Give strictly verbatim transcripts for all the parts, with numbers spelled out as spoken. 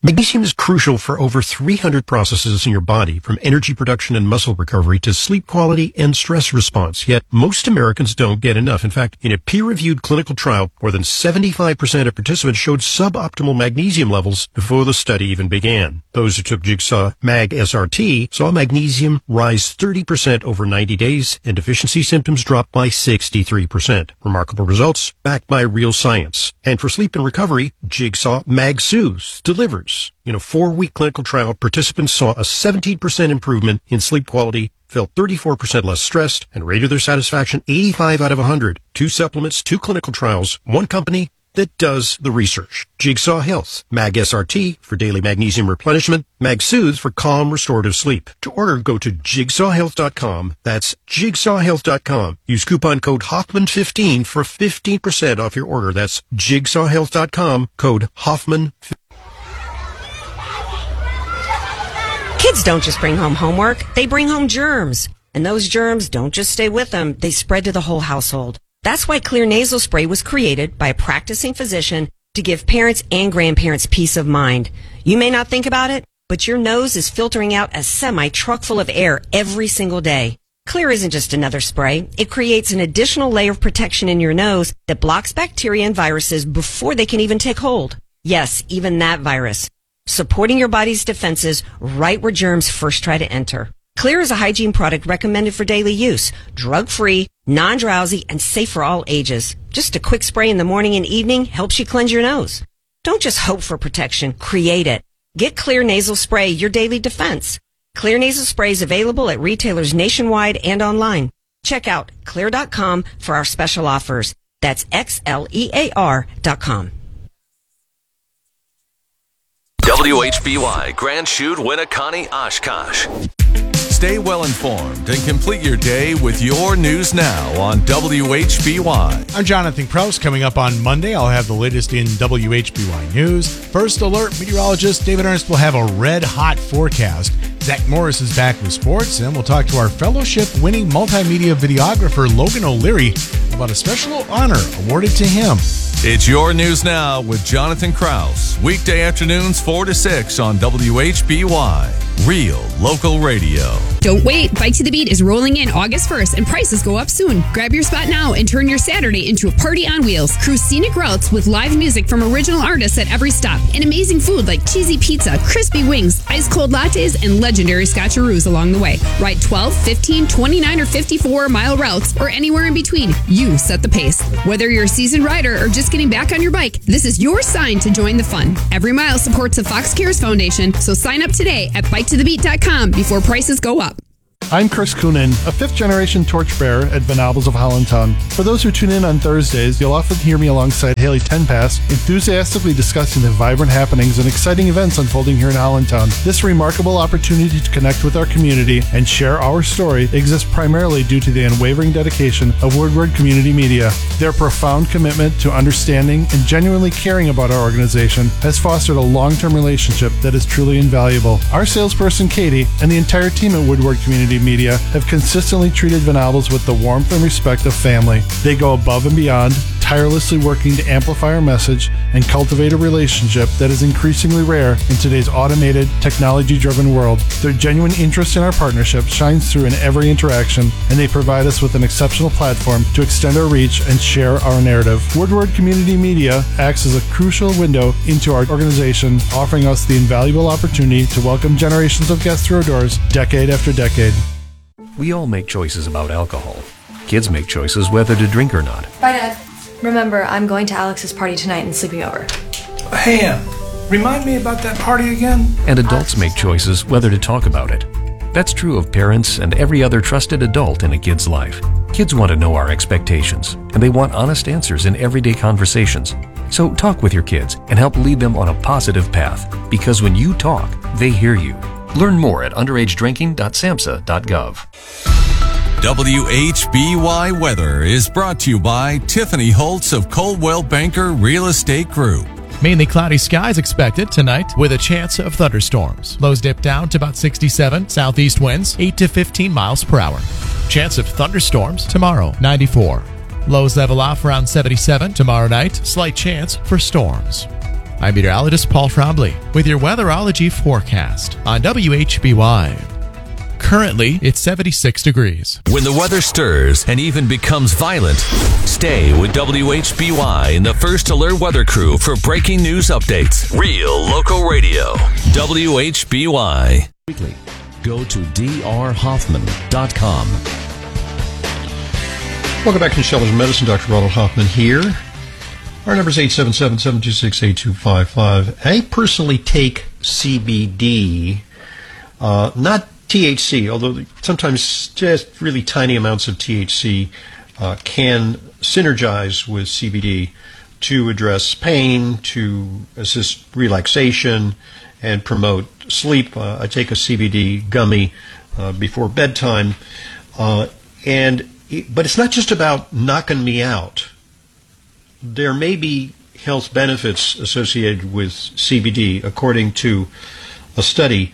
Magnesium is crucial for over three hundred processes in your body, from energy production and muscle recovery to sleep quality and stress response. Yet most Americans don't get enough. In fact, in a peer-reviewed clinical trial, more than seventy-five percent of participants showed suboptimal magnesium levels before the study even began. Those who took Jigsaw Mag S R T saw magnesium rise thirty percent over ninety days, and deficiency symptoms dropped by sixty-three percent. Remarkable results backed by real science. And for sleep and recovery, Jigsaw Mag Soothes delivers. In a four-week clinical trial, participants saw a seventeen percent improvement in sleep quality, felt thirty-four percent less stressed, and rated their satisfaction eighty-five out of one hundred. Two supplements, two clinical trials, one company that does the research. Jigsaw Health, Mag S R T for daily magnesium replenishment, Mag Soothe for calm, restorative sleep. To order, go to jigsaw health dot com. That's jigsaw health dot com. Use coupon code Hoffman fifteen for fifteen percent off your order. That's jigsaw health dot com, code Hoffman fifteen. Kids don't just bring home homework, they bring home germs. And those germs don't just stay with them, they spread to the whole household. That's why Xlear nasal spray was created by a practicing physician to give parents and grandparents peace of mind. You may not think about it, but your nose is filtering out a semi-truck full of air every single day. Xlear isn't just another spray. It creates an additional layer of protection in your nose that blocks bacteria and viruses before they can even take hold. Yes, even that virus. Supporting your body's defenses right where germs first try to enter. Xlear is a hygiene product recommended for daily use, drug-free, non-drowsy, and safe for all ages. Just a quick spray in the morning and evening helps you cleanse your nose. Don't just hope for protection, create it. Get Xlear nasal spray, your daily defense. Xlear nasal spray is available at retailers nationwide and online. Check out xlear dot com for our special offers. That's X L E A R dot com. W H B Y Grand Chute, Winneconne, Oshkosh. Stay well informed and complete your day with your news now on W H B Y. I'm Jonathan Kraus. Coming up on Monday, I'll have the latest in W H B Y news. First alert, meteorologist David Ernst will have a red-hot forecast. Zach Morris is back with sports, and we'll talk to our fellowship-winning multimedia videographer Logan O'Leary about a special honor awarded to him. It's your news now with Jonathan Kraus. Weekday afternoons four to six on W H B Y. Real local radio. Don't wait. Bike to the Beat is rolling in August first and prices go up soon. Grab your spot now and turn your Saturday into a party on wheels. Cruise scenic routes with live music from original artists at every stop and amazing food like cheesy pizza, crispy wings, ice cold lattes, and legendary scotcheroos along the way. Ride twelve, fifteen, twenty-nine, or fifty-four mile routes or anywhere in between. You set the pace. Whether you're a seasoned rider or just getting back on your bike, this is your sign to join the fun. Every mile supports the Fox Cares Foundation, so sign up today at bike to the beat dot com before prices go up. I'm Chris Coonan, a fifth-generation torchbearer at Venables of Hollandtown. For those who tune in on Thursdays, you'll often hear me alongside Haley Tenpass, enthusiastically discussing the vibrant happenings and exciting events unfolding here in Hollandtown. This remarkable opportunity to connect with our community and share our story exists primarily due to the unwavering dedication of Woodward Community Media. Their profound commitment to understanding and genuinely caring about our organization has fostered a long-term relationship that is truly invaluable. Our salesperson, Katie, and the entire team at Woodward Community Media have consistently treated Venables with the warmth and respect of family. They go above and beyond, tirelessly working to amplify our message and cultivate a relationship that is increasingly rare in today's automated, technology-driven world. Their genuine interest in our partnership shines through in every interaction, and they provide us with an exceptional platform to extend our reach and share our narrative. Woodward Community Media acts as a crucial window into our organization, offering us the invaluable opportunity to welcome generations of guests through our doors, decade after decade. We all make choices about alcohol. Kids make choices whether to drink or not. Bye, Dad. Remember, I'm going to Alex's party tonight and sleeping over. Hey, Em, remind me about that party again? And adults make choices whether to talk about it. That's true of parents and every other trusted adult in a kid's life. Kids want to know our expectations, and they want honest answers in everyday conversations. So talk with your kids and help lead them on a positive path, because when you talk, they hear you. Learn more at underage drinking dot samhsa dot gov. W H B Y Weather is brought to you by Tiffany Holtz of Coldwell Banker Real Estate Group. Mainly cloudy skies expected tonight with a chance of thunderstorms. Lows dip down to about sixty-seven. Southeast winds eight to fifteen miles per hour. Chance of thunderstorms tomorrow, ninety-four. Lows level off around seventy-seven. Tomorrow night, slight chance for storms. I'm meteorologist Paul Trombley with your weatherology forecast on W H B Y. Currently, it's seventy-six degrees. When the weather stirs and even becomes violent, stay with W H B Y and the First Alert Weather Crew for breaking news updates. Real local radio. W H B Y. Weekly. Go to d r hoffman dot com. Welcome back to Shellers Medicine. Doctor Ronald Hoffman here. Our number is eight seven seven, seven two six, eight two five five. I personally take C B D, uh, not T H C, although sometimes just really tiny amounts of T H C uh, can synergize with C B D to address pain, to assist relaxation, and promote sleep. Uh, I take a C B D gummy uh, before bedtime, uh, and it, but it's not just about knocking me out. There may be health benefits associated with C B D, according to a study,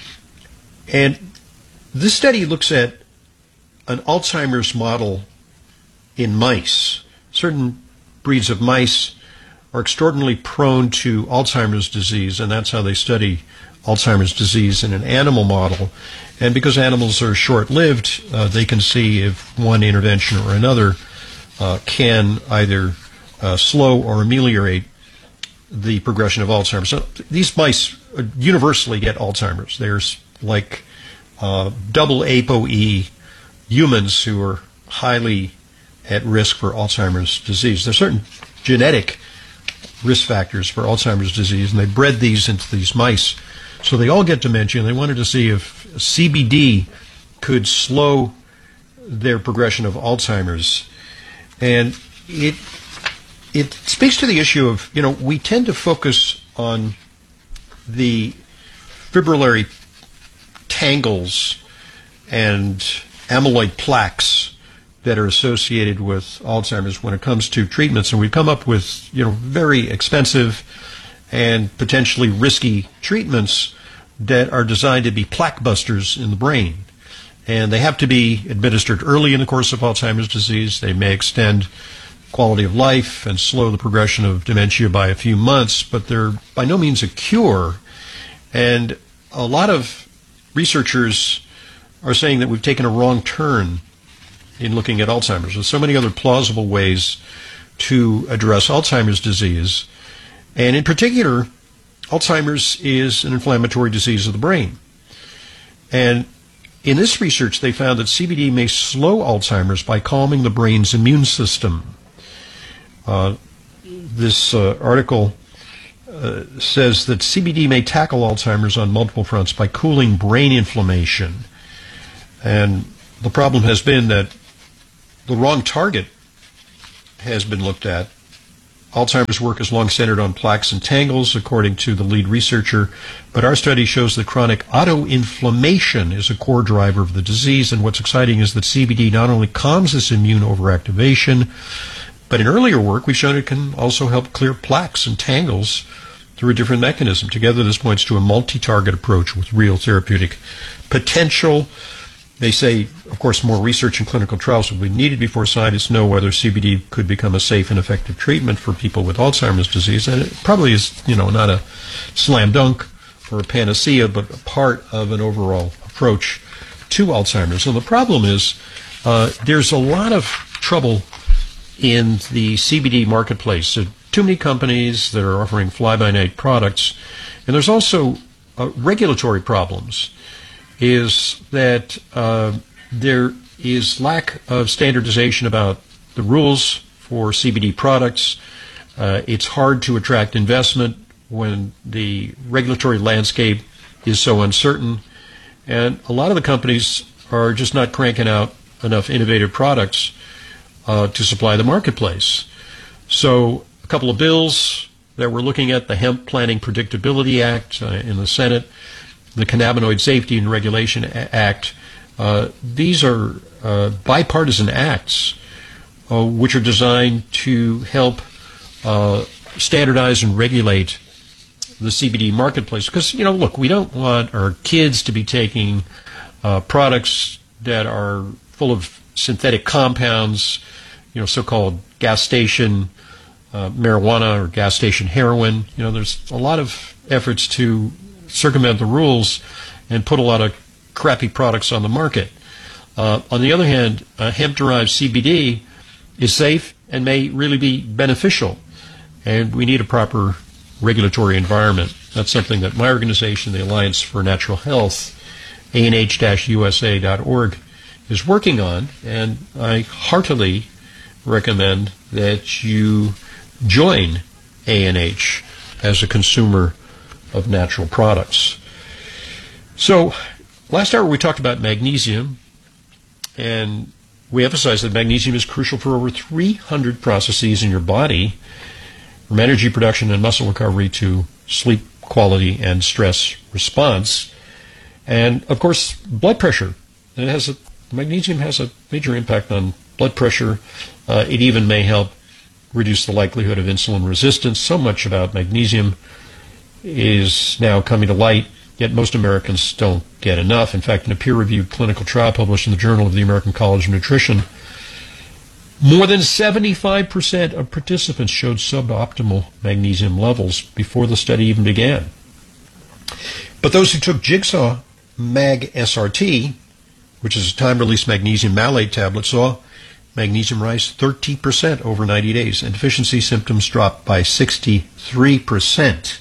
and this study looks at an Alzheimer's model in mice. Certain breeds of mice are extraordinarily prone to Alzheimer's disease, and that's how they study Alzheimer's disease in an animal model. And because animals are short-lived, uh, they can see if one intervention or another uh, can either uh, slow or ameliorate the progression of Alzheimer's. So these mice universally get Alzheimer's. There's like Uh, double ApoE humans who are highly at risk for Alzheimer's disease. There are certain genetic risk factors for Alzheimer's disease, and they bred these into these mice. So they all get dementia, and they wanted to see if C B D could slow their progression of Alzheimer's. And it it speaks to the issue of, you know, we tend to focus on the fibrillary tangles and amyloid plaques that are associated with Alzheimer's when it comes to treatments, and we've come up with, you know, very expensive and potentially risky treatments that are designed to be plaque busters in the brain. And they have to be administered early in the course of Alzheimer's disease. They may extend quality of life and slow the progression of dementia by a few months, but they're by no means a cure. And a lot of researchers are saying that we've taken a wrong turn in looking at Alzheimer's. There's so many other plausible ways to address Alzheimer's disease. And in particular, Alzheimer's is an inflammatory disease of the brain. And in this research, they found that C B D may slow Alzheimer's by calming the brain's immune system. Uh, this uh, article Uh, says that C B D may tackle Alzheimer's on multiple fronts by cooling brain inflammation. And the problem has been that the wrong target has been looked at. Alzheimer's work is long centered on plaques and tangles, according to the lead researcher, but our study shows that chronic autoinflammation is a core driver of the disease, and what's exciting is that C B D not only calms this immune overactivation, but in earlier work we've shown it can also help clear plaques and tangles through a different mechanism. Together, this points to a multi-target approach with real therapeutic potential. They say, of course, more research and clinical trials will be needed before scientists know whether C B D could become a safe and effective treatment for people with Alzheimer's disease. And it probably is, you know, not a slam dunk or a panacea, but a part of an overall approach to Alzheimer's. And the problem is uh, there's a lot of trouble in the C B D marketplace. So too many companies that are offering fly-by-night products. And there's also uh, regulatory problems, is that uh, there is lack of standardization about the rules for C B D products. Uh, it's hard to attract investment when the regulatory landscape is so uncertain. And a lot of the companies are just not cranking out enough innovative products uh, to supply the marketplace. So a couple of bills that we're looking at, the Hemp Planning Predictability Act uh, in the Senate, the Cannabinoid Safety and Regulation Act, uh, these are uh, bipartisan acts uh, which are designed to help uh, standardize and regulate the C B D marketplace. Because, you know, look, we don't want our kids to be taking uh, products that are full of synthetic compounds, you know, so-called gas station uh, marijuana or gas station heroin. You know, there's a lot of efforts to circumvent the rules and put a lot of crappy products on the market. Uh, on the other hand, uh, hemp-derived C B D is safe and may really be beneficial, and we need a proper regulatory environment. That's something that my organization, the Alliance for Natural Health, A N H U S A dot org, is working on, and I heartily recommend that you join A N H as a consumer of natural products. So, last hour we talked about magnesium, and we emphasized that magnesium is crucial for over three hundred processes in your body, from energy production and muscle recovery to sleep quality and stress response. And, of course, blood pressure. It has a, magnesium has a major impact on blood pressure. Uh, it even may help reduce the likelihood of insulin resistance. So much about magnesium is now coming to light, yet most Americans don't get enough. In fact, in a peer-reviewed clinical trial published in the Journal of the American College of Nutrition, more than seventy-five percent of participants showed suboptimal magnesium levels before the study even began. But those who took Jigsaw Mag S R T, which is a time-release magnesium malate tablet, saw magnesium rise thirty percent over ninety days, and deficiency symptoms dropped by sixty-three percent.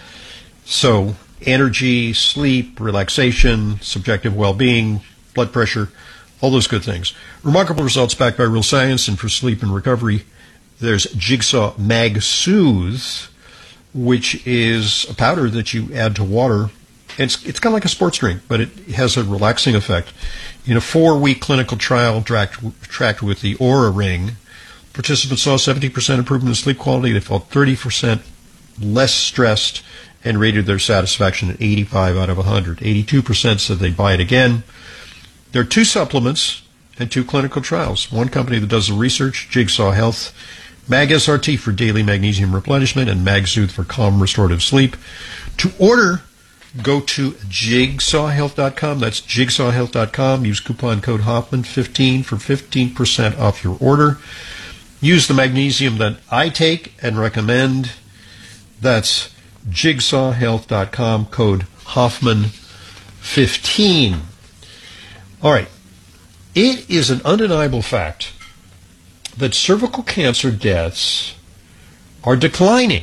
So, energy, sleep, relaxation, subjective well-being, blood pressure, all those good things. Remarkable results backed by real science, and for sleep and recovery, there's Jigsaw Mag Soothe, which is a powder that you add to water. It's, it's kind of like a sports drink, but it has a relaxing effect. In a four-week clinical trial tracked, tracked with the Oura Ring, participants saw seventy percent improvement in sleep quality. They felt thirty percent less stressed and rated their satisfaction at eighty-five out of one hundred. eighty-two percent said they'd buy it again. There are two supplements and two clinical trials. One company that does the research, Jigsaw Health, Mag S R T for daily magnesium replenishment, and Mag Soothe for calm restorative sleep. To order, go to jigsaw health dot com. That's jigsaw health dot com. Use coupon code Hoffman fifteen for fifteen percent off your order. Use the magnesium that I take and recommend. That's jigsaw health dot com, code Hoffman fifteen. All right. It is an undeniable fact that cervical cancer deaths are declining.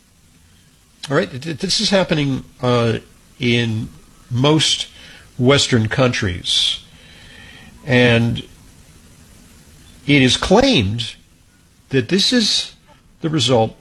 All right. This is happening uh, in most Western countries. And it is claimed that this is the result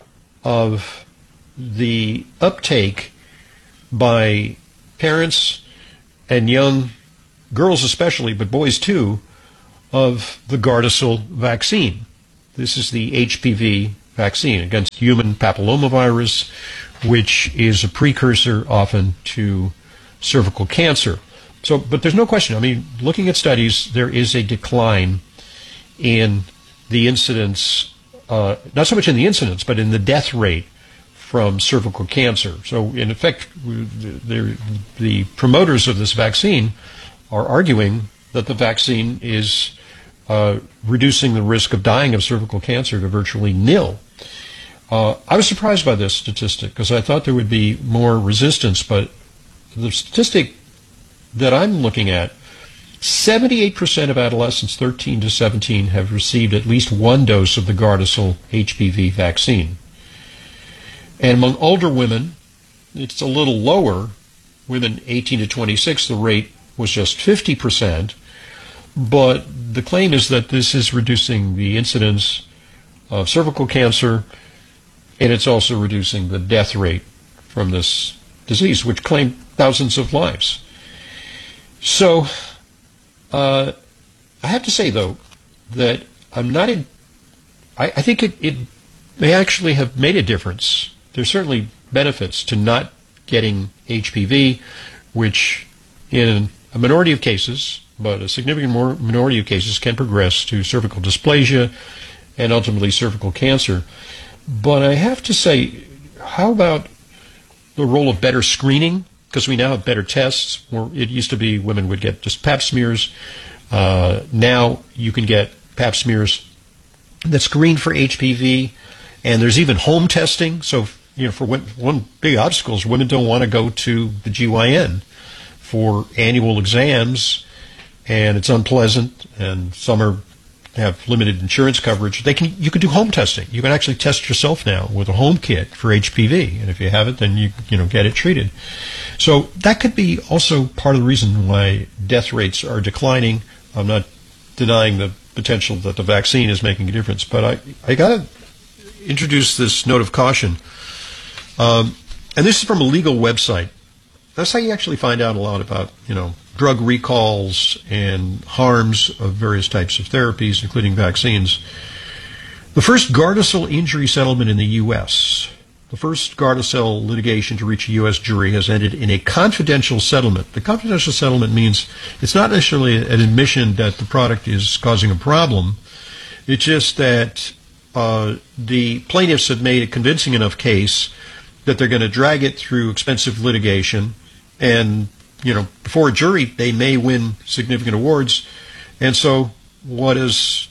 of the uptake by parents and young girls especially, but boys too, of the Gardasil vaccine. This is the H P V vaccine against human papillomavirus, which is a precursor often to cervical cancer. So, but there's no question. I mean, looking at studies, there is a decline in the incidence, uh, not so much in the incidence, but in the death rate from cervical cancer. So, in effect, the, the promoters of this vaccine are arguing that the vaccine is uh, reducing the risk of dying of cervical cancer to virtually nil. Uh, I was surprised by this statistic because I thought there would be more resistance, but the statistic that I'm looking at, seventy-eight percent of adolescents thirteen to seventeen have received at least one dose of the Gardasil H P V vaccine. And among older women, it's a little lower. Women eighteen to twenty-six, the rate was just fifty percent. But the claim is that this is reducing the incidence of cervical cancer, and it's also reducing the death rate from this disease, which claimed thousands of lives. So, uh, I have to say, though, that I'm not in... I, I think it, it may actually have made a difference. There's certainly benefits to not getting H P V, which in a minority of cases, but a significant more minority of cases, can progress to cervical dysplasia and ultimately cervical cancer. But I have to say, how about the role of better screening? Because we now have better tests. Where it used to be women would get just pap smears. Uh, now you can get pap smears that screen for H P V. And there's even home testing. So, you know, for one, one big obstacle is women don't want to go to the G Y N for annual exams, and it's unpleasant, and some are have limited insurance coverage. They can you can do home testing. You can actually test yourself now with a home kit for H P V, and if you have it, then you you know get it treated. So that could be also part of the reason why death rates are declining. I'm not denying the potential that the vaccine is making a difference, but I I got to introduce this note of caution, um, and this is from a legal website. That's how you actually find out a lot about, you know, drug recalls and harms of various types of therapies, including vaccines. The first Gardasil injury settlement in the U S, the first Gardasil litigation to reach a U S jury, has ended in a confidential settlement. The confidential settlement means it's not necessarily an admission that the product is causing a problem. It's just that uh, the plaintiffs have made a convincing enough case that they're going to drag it through expensive litigation, and, you know, before a jury, they may win significant awards. And so what does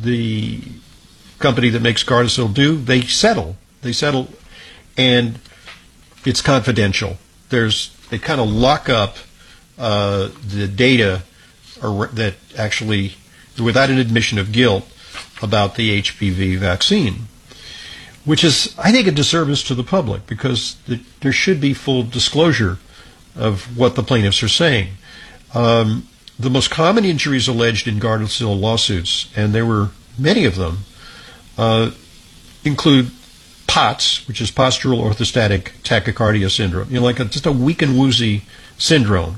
the company that makes Gardasil do? They settle. They settle, and it's confidential. There's they kind of lock up uh, the data or that actually, without an admission of guilt, about the H P V vaccine, which is, I think, a disservice to the public, because the, there should be full disclosure of what the plaintiffs are saying. Um, the most common injuries alleged in Gardasil lawsuits, and there were many of them, uh, include POTS, which is postural orthostatic tachycardia syndrome, you know, like a, just a weak and woozy syndrome,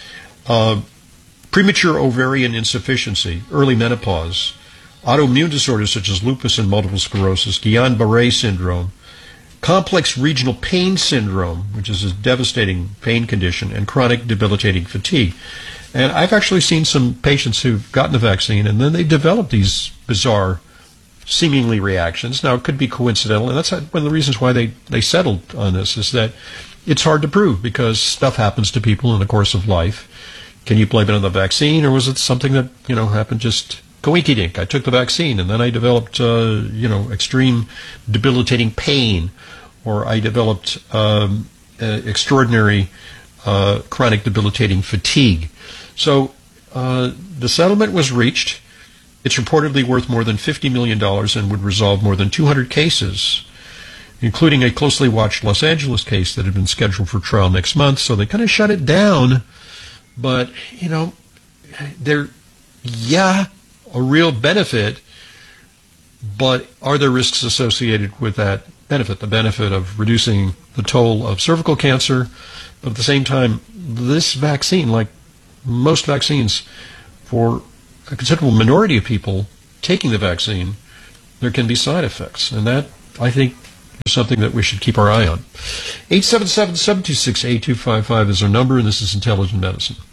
uh, premature ovarian insufficiency, early menopause, autoimmune disorders such as lupus and multiple sclerosis, Guillain-Barré syndrome, complex regional pain syndrome, which is a devastating pain condition, and chronic debilitating fatigue. And I've actually seen some patients who've gotten the vaccine and then they develop these bizarre, seemingly reactions. Now, it could be coincidental, and that's one of the reasons why they, they settled on this, is that it's hard to prove because stuff happens to people in the course of life. Can you blame it on the vaccine, or was it something that, you know, happened just coinky-dink? I took the vaccine and then I developed, uh, you know, extreme debilitating pain, or I developed um, uh, extraordinary uh, chronic debilitating fatigue. So uh, the settlement was reached. It's reportedly worth more than fifty million dollars and would resolve more than two hundred cases, including a closely watched Los Angeles case that had been scheduled for trial next month. So they kind of shut it down. But, you know, there, yeah, a real benefit, but are there risks associated with that benefit? The benefit of reducing the toll of cervical cancer, but at the same time, this vaccine, like most vaccines, for a considerable minority of people taking the vaccine, there can be side effects, and that, I think, is something that we should keep our eye on. eight seven seven, seven two six, eight two five five is our number, and this is Intelligent Medicine.